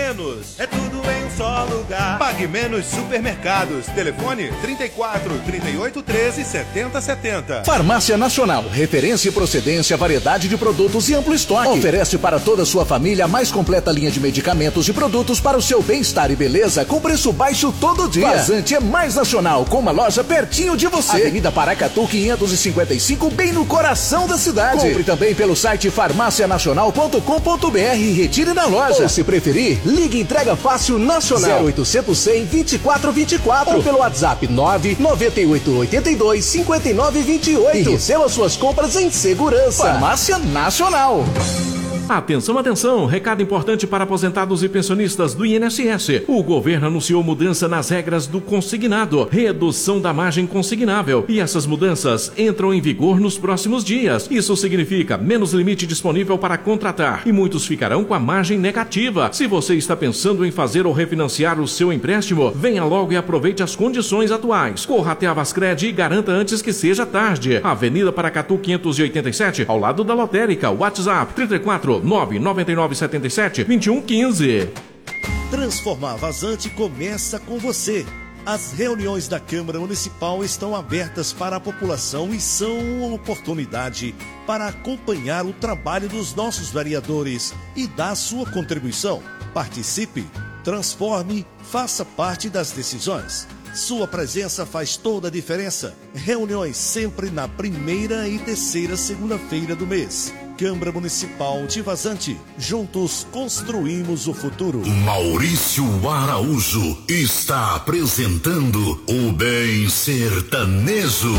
Menos. É tudo em um só lugar. Pague Menos Supermercados. Telefone 34 38 13 70 70. Farmácia Nacional. Referência e procedência, variedade de produtos e amplo estoque. Oferece para toda a sua família a mais completa linha de medicamentos e produtos para o seu bem-estar e beleza com preço baixo todo dia. Vazante é mais nacional, com uma loja pertinho de você. Avenida Paracatu 555, bem no coração da cidade. Compre também pelo site farmacianacional.com.br e retire na loja. Ou se preferir, ligue Entrega Fácil Nacional 0800 100 2424 ou pelo WhatsApp 998 82 59 28 e receba suas compras em segurança. Farmácia Nacional. Atenção, atenção! Recado importante para aposentados e pensionistas do INSS. O governo anunciou mudança nas regras do consignado, redução da margem consignável. E essas mudanças entram em vigor nos próximos dias. Isso significa menos limite disponível para contratar. E muitos ficarão com a margem negativa. Se você está pensando em fazer ou refinanciar o seu empréstimo, venha logo e aproveite as condições atuais. Corra até a Vascred e garanta antes que seja tarde. Avenida Paracatu 587, ao lado da lotérica. WhatsApp 34 99977 2115. Transformar Vazante começa com você. As reuniões da Câmara Municipal estão abertas para a população e são uma oportunidade para acompanhar o trabalho dos nossos vereadores e dar sua contribuição. Participe, transforme, faça parte das decisões. Sua presença faz toda a diferença. Reuniões sempre na primeira e terceira segunda-feira do mês. Câmara Municipal de Vazante. Juntos construímos o futuro. Maurício Araújo está apresentando o Bem Sertanejo.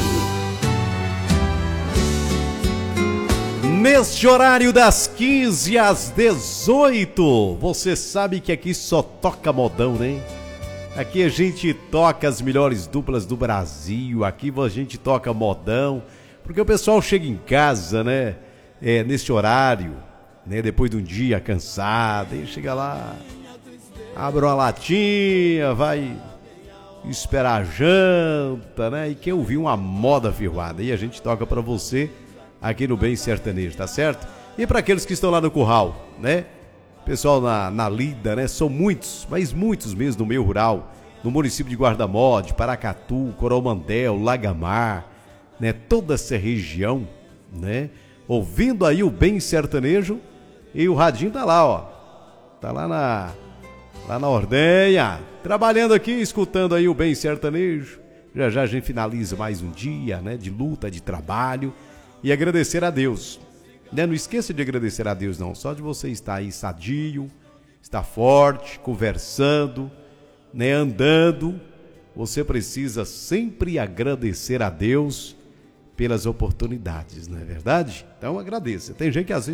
Neste horário das 15 às 18, você sabe que aqui só toca modão, né? Aqui a gente toca as melhores duplas do Brasil, aqui a gente toca modão, porque o pessoal chega em casa, né? Neste horário, né? Depois de um dia cansado, e chega lá, abre uma latinha, vai esperar a janta, né? E quer ouvir uma moda firmada, e a gente toca pra você aqui no Bem Sertanejo, tá certo? E para aqueles que estão lá no curral, né? Pessoal na lida, né? São muitos, mas muitos mesmo no meio rural, no município de Guarda-Mode, Paracatu, Coromandel, Lagamar, né? Toda essa região, né? Ouvindo aí o Bem Sertanejo, e o radinho tá lá, ó. Tá lá na ordenha, trabalhando aqui, escutando aí o Bem Sertanejo. Já já a gente finaliza mais um dia, né? De luta, de trabalho, e agradecer a Deus. Não esqueça de agradecer a Deus, não. Só de você estar aí sadio, estar forte, conversando, né, andando, você precisa sempre agradecer a Deus pelas oportunidades, não é verdade? Então agradeça. Tem gente que às vezes